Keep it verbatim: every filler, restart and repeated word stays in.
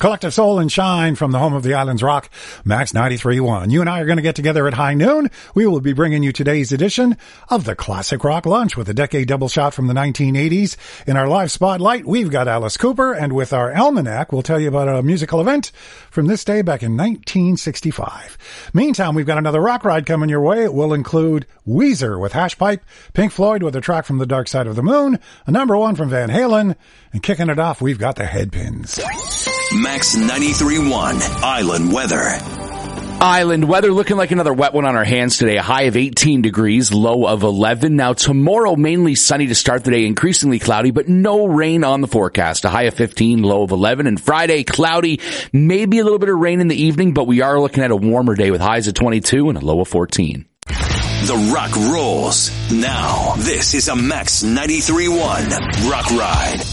Collective Soul and Shine from the home of the Islands Rock, Max ninety-three point one. You and I are going to get together at high noon. We will be bringing you today's edition of the Classic Rock Lunch with a decade double shot from the nineteen eighties. In our live spotlight, we've got Alice Cooper, and with our almanac, we'll tell you about a musical event from this day back in nineteen sixty-five. Meantime, we've got another rock ride coming your way. It will include Weezer with Hash Pipe, Pink Floyd with a track from the Dark Side of the Moon, a number one from Van Halen, and kicking it off, we've got the Headpins. Max ninety-three point one Island Weather. Island weather looking like another wet one on our hands today. A high of eighteen degrees, low of eleven. Now tomorrow, mainly sunny to start the day, increasingly cloudy, but no rain on the forecast. A high of fifteen, low of eleven. And Friday, cloudy, maybe a little bit of rain in the evening, but we are looking at a warmer day with highs of twenty-two and a low of fourteen. The rock rolls. Now, this is a Max ninety-three point one Rock Ride.